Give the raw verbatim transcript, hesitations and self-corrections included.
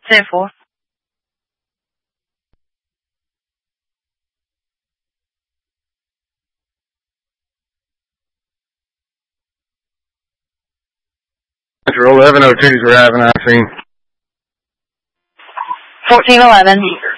ten four. eleven oh two is arriving on scene. fourteen eleven.